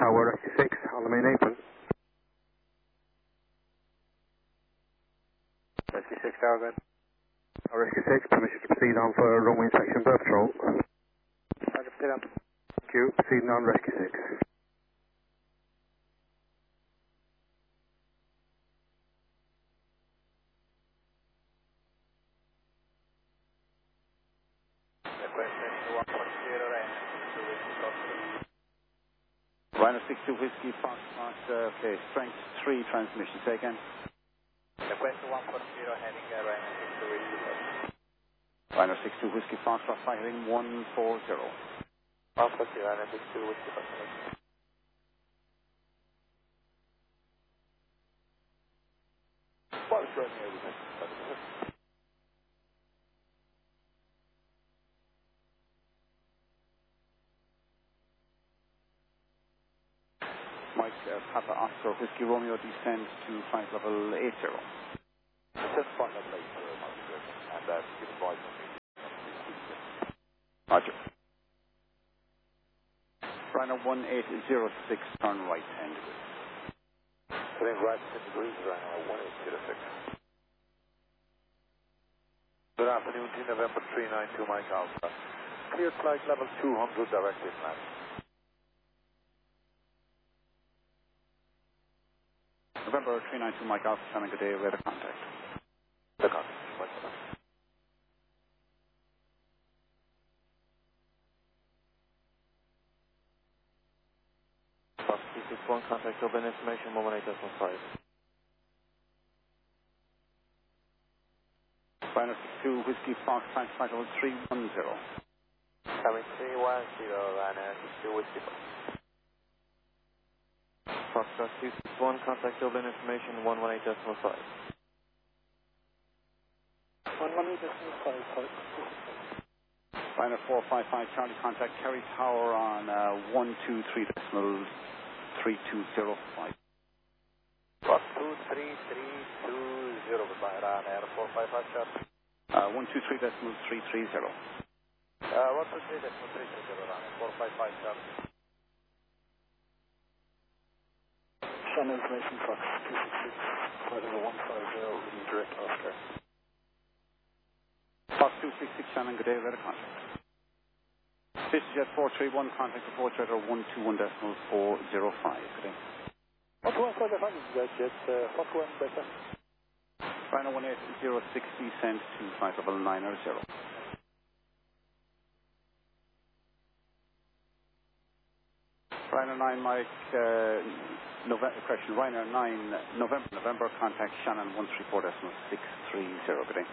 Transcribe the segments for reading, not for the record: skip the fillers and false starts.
Tower, Rescue 6, Alamein Apron. Rescue 6 Tower, go ahead. Rescue 6, permission to proceed on for runway inspection birth control. Roger, proceed on. Thank you, proceeding on Rescue 6. Rhino 62 Whiskey, Foxtrot, okay, strength 3 transmission, say again. Request 140 heading Rhino 62 Whiskey. Rhino 62 Whiskey, Foxtrot, firing 140. 140 Rhino 62 Whiskey, Foxtrot. What is running over there? Mike, Papa Oscar Whiskey Romeo descends to flight level 80. Just flight level 80, might be good. And give advice on me. Roger. Rhino 1806, turn right 10 degrees. Turning right 10 degrees, Rhino 1806. Good afternoon, to November 392 Mike Alpha. Cleared flight level 200, directive land. November 392 Mike Alpha, Shannon, good day, radar contact. The contact, Mike Alpha. Fox 261, contact open information, 118.5. Rhino 62 Whiskey Fox, flight level 310. Coming 310, Rhino 62 Whiskey Fox. Foxtrot 261, contact Dublin information 118.5. 118.5, Rhino 455, Charlie, contact Kerry Tower on 123.3205. Fox 23320, goodbye, Ryanair 455, Charlie. 123.330. 123.330, Ryanair 455, Charlie. Shannon information, Fox 266, flight level 150, reading direct Oscar. Fox 266, Shannon, good day, radar contact. VistaJet 431, contact report radar 121.405, good day. 121.5, VistaJet, Fox 1, better. Rhino 1806, descend to flight level 90. Rhino 9, Mike, correction, Rhino 9, November, contact Shannon 134.630, good day.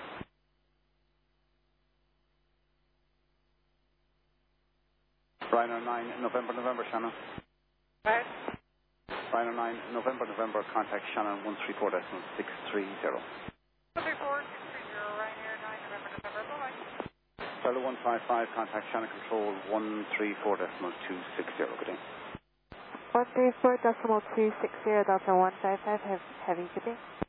Rhino 9, November, Shannon. Right. Rhino 9, November, contact Shannon 134.630. 134, 630, Ryanair 9, November, bye-bye. Fellow 155, contact Shannon Control 134.260, good day. 134.260, Delta 155, heavy, good day.